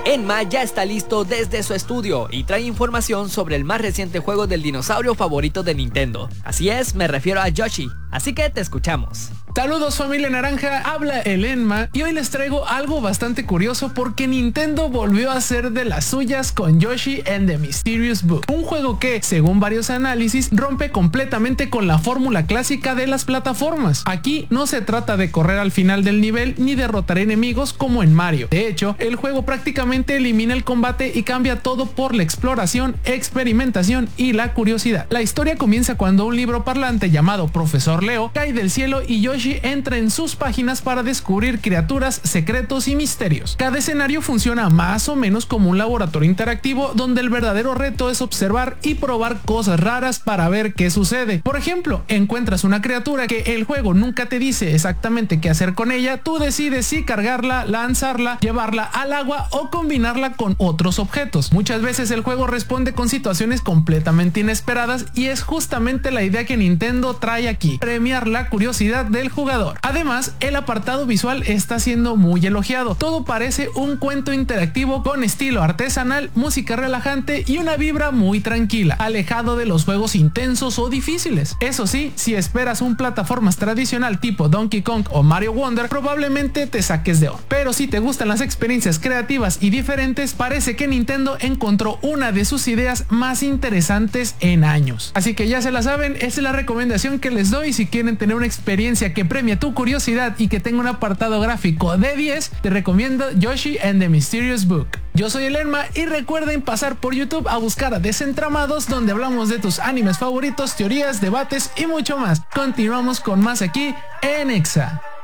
Enma ya está listo desde su estudio y trae información sobre el más reciente juego del dinosaurio favorito de Nintendo. Así es, me refiero a Yoshi, así que te escuchamos. Saludos familia naranja, habla el Enma y hoy les traigo algo bastante curioso porque Nintendo volvió a hacer de las suyas con Yoshi and the Mysterious Book, un juego que, según varios análisis, rompe completamente con la fórmula clásica de las plataformas. Aquí no se trata de correr al final del nivel ni derrotar enemigos como en Mario. De hecho, el juego prácticamente elimina el combate y cambia todo por la exploración, experimentación y la curiosidad. La historia comienza cuando un libro parlante llamado Profesor Leo cae del cielo y Yoshi entra en sus páginas para descubrir criaturas, secretos y misterios. Cada escenario funciona más o menos como un laboratorio interactivo donde el verdadero reto es observar y probar cosas raras para ver qué sucede. Por ejemplo, encuentras una criatura que el juego nunca te dice exactamente qué hacer con ella, tú decides si cargarla, lanzarla, llevarla al agua o combinarla con otros objetos. Muchas veces el juego responde con situaciones completamente inesperadas y es justamente la idea que Nintendo trae aquí, premiar la curiosidad del jugador. Además, el apartado visual está siendo muy elogiado. Todo parece un cuento interactivo con estilo artesanal, música relajante y una vibra muy tranquila, alejado de los juegos intensos o difíciles. Eso sí, si esperas un plataformas tradicional tipo Donkey Kong o Mario Wonder, probablemente te saques de onda. Pero si te gustan las experiencias creativas y diferentes, parece que Nintendo encontró una de sus ideas más interesantes en años. Así que ya se la saben, esta es la recomendación que les doy si quieren tener una experiencia que premia tu curiosidad y que tenga un apartado gráfico de 10, te recomiendo Yoshi and the Mysterious Book. Yo soy el Enma y recuerden pasar por YouTube a buscar a Desentramados, donde hablamos de tus animes favoritos, teorías, debates y mucho más. Continuamos con más aquí en Exa.